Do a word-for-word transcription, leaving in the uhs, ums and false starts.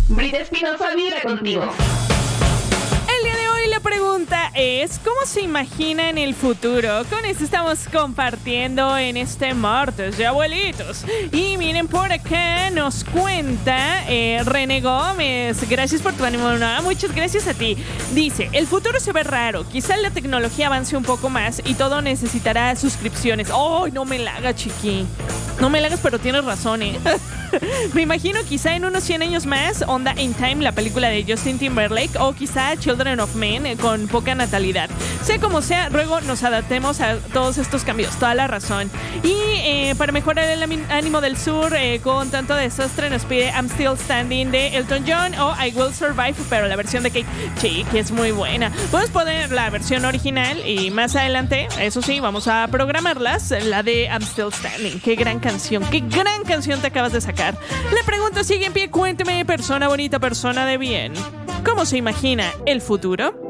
Brita Espinosa vibra contigo. El día de hoy la pregunta es: ¿cómo se imagina en el futuro? Con eso estamos compartiendo en este martes de abuelitos. Y miren, por acá nos cuenta eh, René Gómez. Gracias por tu ánimo. No, muchas gracias a ti. Dice: el futuro se ve raro. Quizá la tecnología avance un poco más y todo necesitará suscripciones. ¡Ay, oh, no me la hagas, chiqui! No me la hagas, pero tienes razón, ¿eh? Me imagino quizá en unos cien años más, onda In Time, la película de Justin Timberlake, o quizá Children of Men, eh, con poca natalidad. Sea como sea, luego nos adaptemos a todos estos cambios, toda la razón. Y eh, para mejorar el ánimo del sur, eh, con tanto desastre, nos pide I'm Still Standing de Elton John o I Will Survive, pero la versión de Kate, sí, que es muy buena. Puedes poner la versión original y más adelante, eso sí, vamos a programarlas, la de I'm Still Standing. Qué gran canción, qué gran canción te acabas de sacar. La pregunta sigue en pie. Cuénteme, persona bonita, persona de bien, ¿cómo se imagina el futuro?